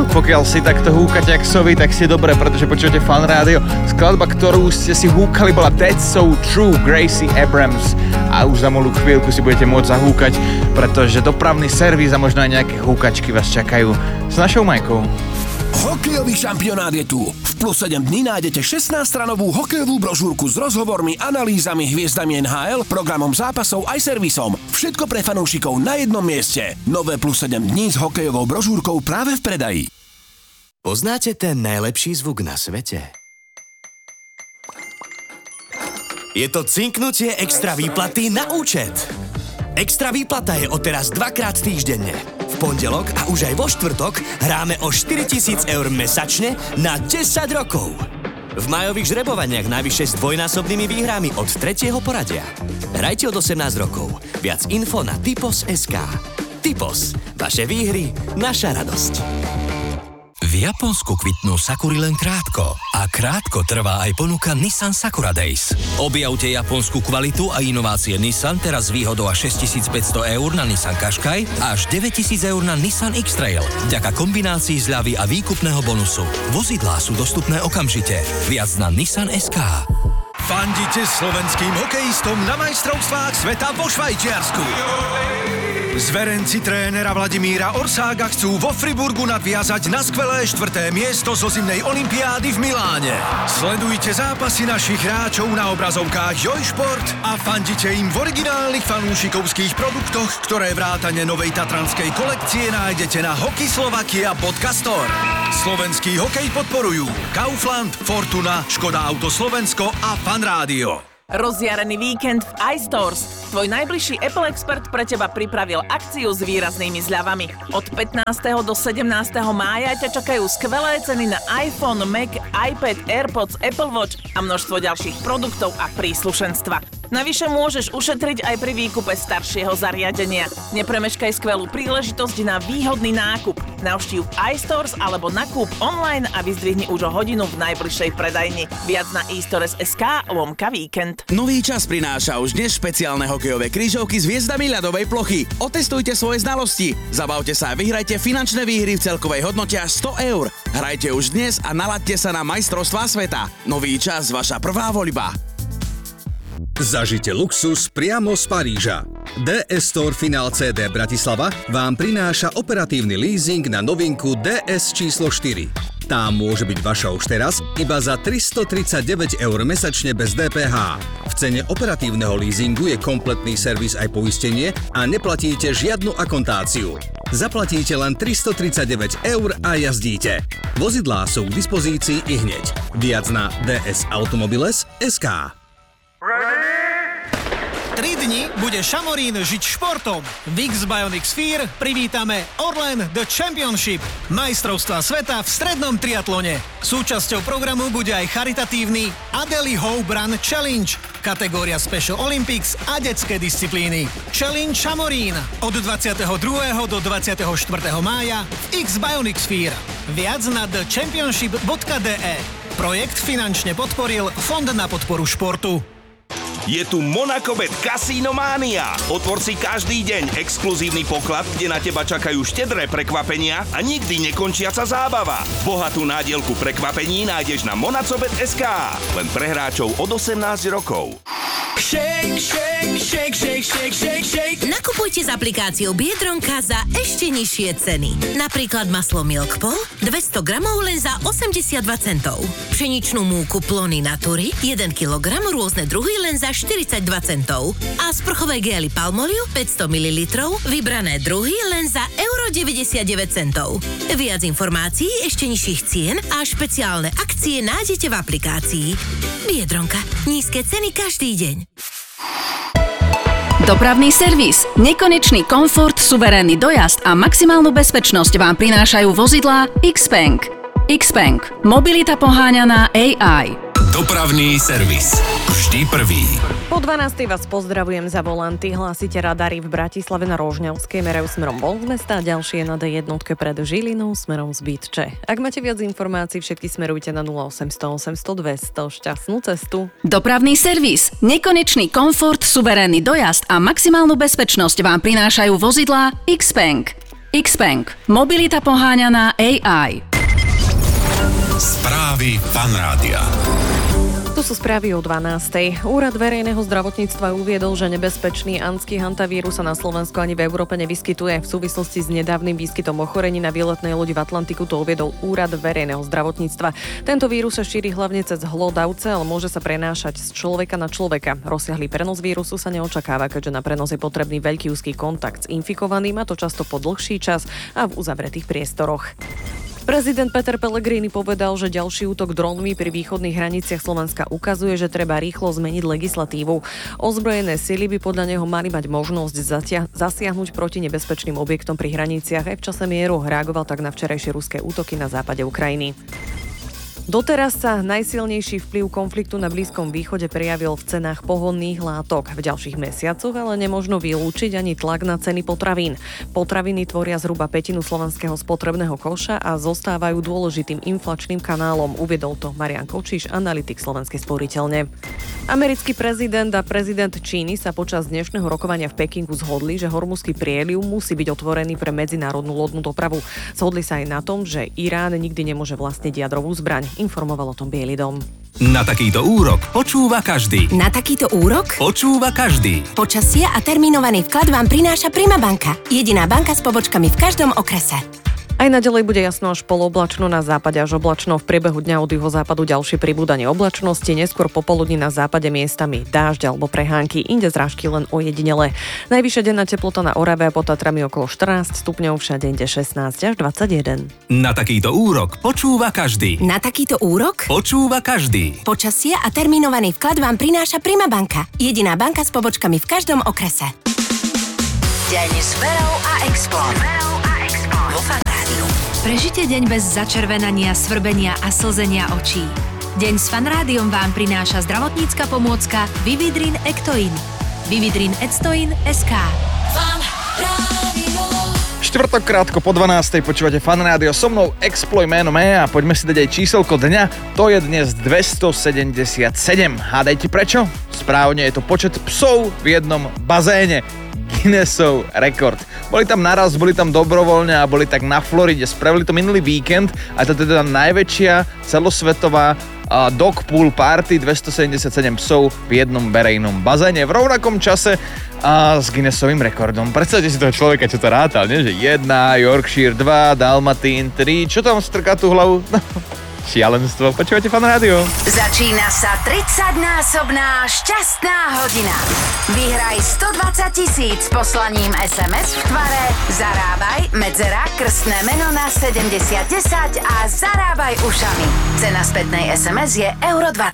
Pokiaľ si takto húkate jak sovy, tak ste dobré, pretože počujete Fan Rádio. Skladba, ktorú ste si húkali, bola That's So True, Gracie Abrams. A už za malú chvíľku si budete môcť zahúkať, pretože dopravný servis a možno aj nejaké húkačky vás čakajú s našou Majkou. Hokejový šampionát je tu. V Plus 7 dní nájdete 16-stranovú hokejovú brožúrku s rozhovormi, analýzami, hviezdami NHL, programom zápasov aj servisom. Všetko pre fanúšikov na jednom mieste. Nové Plus 7 dní s hokejovou brožúrkou práve v predaji. Poznáte ten najlepší zvuk na svete? Je to cinknutie extra výplaty na účet. Extra výplata je odteraz 2-krát týždenne. V pondelok a už aj vo štvrtok hráme o 4 000 eur mesačne na 10 rokov. V majových žrebovaniach najvyššie s dvojnásobnými výhrami od 3. poradia. Hrajte od 18 rokov. Viac info na Typos.sk. Typos. Vaše výhry, naša radosť. V Japonsku kvitnú sakury len krátko a krátko trvá aj ponuka Nissan Sakura Days. Objavte japonskú kvalitu a inovácie Nissan teraz s výhodou až 6 500 eur na Nissan Qashqai a až 9 000 eur na Nissan X-Trail vďaka kombinácii zľavy a výkupného bonusu. Vozidlá sú dostupné okamžite. Viac na Nissan.sk. Fandite slovenským hokejistom na majstrovstvách sveta vo Švajčiarsku. Zverenci trénera Vladimíra Orsága chcú vo Friburgu nadviazať na skvelé 4. miesto zo zimnej olympiády v Miláne. Sledujte zápasy našich hráčov na obrazovkách Jojšport a fandite im v originálnych fanúšikovských produktoch, ktoré vrátane novej tatranskej kolekcie nájdete na hokyslovakia.store. Slovenský hokej podporujú Kaufland, Fortuna, Škoda Auto Slovensko a Fan Rádio. Rozjarený víkend v iStores. Tvoj najbližší Apple expert pre teba pripravil akciu s výraznými zľavami. Od 15. do 17. mája ťa čakajú skvelé ceny na iPhone, Mac, iPad, AirPods, Apple Watch a množstvo ďalších produktov a príslušenstva. Navyše môžeš ušetriť aj pri výkupe staršieho zariadenia. Nepremeškaj skvelú príležitosť na výhodný nákup. Navštív iStores alebo nakúp online a vyzdvihni už o hodinu v najbližšej predajni. Viac na eStores.sk/víkend. Nový čas prináša už dnes špeciálne hokejové krížovky s hviezdami ľadovej plochy. Otestujte svoje znalosti. Zabavte sa a vyhrajte finančné výhry v celkovej hodnote až 100 eur. Hrajte už dnes a nalaďte sa na majstrovstvá sveta. Nový čas, vaša prvá voľba. Zažite luxus priamo z Paríža. DS Store Final CD Bratislava vám prináša operatívny leasing na novinku DS číslo 4. Tá môže byť vaša už teraz iba za 339 eur mesačne bez DPH. V cene operatívneho leasingu je kompletný servis aj poistenie a neplatíte žiadnu akontáciu. Zaplatíte len 339 eur a jazdíte. Vozidlá sú k dispozícii i hneď. Viac na dsautomobiles.sk. 3 dni bude Šamorín žiť športom. V X-Bionic Sphere privítame Orlen The Championship, majstrovstvá sveta v strednom triatlone. Súčasťou programu bude aj charitatívny Adeli Hope Run Challenge, kategória Special Olympics a detské disciplíny. Challenge Šamorín od 22. do 24. mája v X-Bionic Sphere. Viac na thechampionship.de. Projekt finančne podporil Fond na podporu športu. Je tu Monacobet Casino Mania. Otvor si každý deň exkluzívny poklad, kde na teba čakajú štedré prekvapenia a nikdy nekončiaca zábava. Bohatú nádielku prekvapení nájdeš na monacobet.sk. Len pre hráčov od 18 rokov. Shake, shake, shake, shake, shake, shake, shake. Nakupujte s aplikáciou Biedronka za ešte nižšie ceny. Napríklad maslo Milkpol 200 gramov len za 82 centov. Pšeničnú múku Plony Natury 1 kg rôzne druhy len za 42 centov. A sprchové gély Palmoliu 500 ml vybrané druhy len za euro 99 centov. Viac informácií, ešte nižších cien a špeciálne akcie nájdete v aplikácii. Biedronka. Nízke ceny každý deň. Dopravný servis, nekonečný komfort, suverénny dojazd a maximálnu bezpečnosť vám prinášajú vozidlá Xpeng. Xpeng. Mobilita poháňaná AI. Dopravný servis. Vždy prvý. Po 12. vás pozdravujem za volanty. Hlásite radary v Bratislave na Rožňavskej, merajú smerom von z mesta, ďalšie na D1 pred Žilinou smerom z Bytče. Ak máte viac informácií, všetky smerujte na 0800 800 200. Šťastnú cestu. Dopravný servis, nekonečný komfort, suverénny dojazd a maximálnu bezpečnosť vám prinášajú vozidlá Xpeng. Xpeng. Mobilita poháňaná AI. Správy Fanrádia. Tu sú správy o 12. Úrad verejného zdravotníctva uviedol, že nebezpečný andský hantavírus sa na Slovensku ani v Európe nevyskytuje. V súvislosti s nedávnym výskytom ochorení na výletnej lodi v Atlantiku to uviedol Úrad verejného zdravotníctva. Tento vírus sa šíri hlavne cez hlodavce, ale môže sa prenášať z človeka na človeka. Rozsiahlý prenos vírusu sa neočakáva, keďže na prenos je potrebný veľký úzky kontakt s infikovaným, a to často po dlhší čas a v uzavretých priestoroch. Prezident Peter Pellegrini povedal, že ďalší útok dronmi pri východných hraniciach Slovenska ukazuje, že treba rýchlo zmeniť legislatívu. Ozbrojené sily by podľa neho mali mať možnosť zasiahnuť proti nebezpečným objektom pri hraniciach aj v čase mieru. Reagoval tak na včerajšie ruské útoky na západe Ukrajiny. Doteraz sa najsilnejší vplyv konfliktu na Blízkom východe prejavil v cenách pohonných látok. V ďalších mesiacoch ale nemožno vylúčiť ani tlak na ceny potravín. Potraviny tvoria zhruba pätinu slovenského spotrebného koša a zostávajú dôležitým inflačným kanálom, uviedol to Marian Kočiš, analytik Slovenskej sporiteľne. Americký prezident a prezident Číny sa počas dnešného rokovania v Pekingu zhodli, že Hormuzský prieliv musí byť otvorený pre medzinárodnú lodnú dopravu. Zhodli sa aj na tom, že Irán nikdy nemôže vlastniť jadrovú zbraň. Informoval o tom Biely dom. Na takýto úrok počúva každý. Na takýto úrok Počúva každý. počasie a termínovaný vklad vám prináša Prima banka. Jediná banka s pobočkami v každom okrese. Aj naďalej bude jasno až polooblačno, na západe až oblačno. V priebehu dňa od juhozápadu ďalšie pribúdanie oblačnosti, neskôr popoludní na západe miestami dážď alebo prehánky, inde zrážky len ojedinele. Najvyššia denná teplota na Orave a pod Tatrami okolo 14 stupňov, všade inde 16 až 21. Na takýto úrok počúva každý. Na takýto úrok Počúva každý. počasie a termínovaný vklad vám prináša Prima banka. Jediná banka s pobočkami v každom okrese. Deň s Verou a Explom. Vo Fanrádiu. Prežite deň bez začervenania, svrbenia a slzenia očí. Deň s Fanrádiom vám prináša zdravotnícka pomôcka Vividrin Ectoin. Vividrin Ectoin SK. Štvrtok krátko po 12. počúvate Fanrádio, so mnou Exploit menom a poďme si dať aj číselko dňa. To je dnes 277. Hádajte prečo? Správne, je to počet psov v jednom bazéne. Guinnessov rekord. Boli tam naraz, boli tam dobrovoľne a boli tak na Floride. Spravili to minulý víkend a to je teda najväčšia celosvetová dog pool party, 277 psov v jednom verejnom bazéne v rovnakom čase a s Guinnessovým rekordom. Predstavte si toho človeka, čo to rátal, nie? Že 1, Yorkshire 2, Dalmatín 3, čo tam strká tú hlavu? No, šialenstvo. Počúvate Fanrádio. Začína sa 30-násobná šťastná hodina. Vyhraj 120 000 poslaním SMS v tvare Zarábaj, medzera, krstné meno na 7010 a zarábaj ušami. Cena spätnej SMS je €20.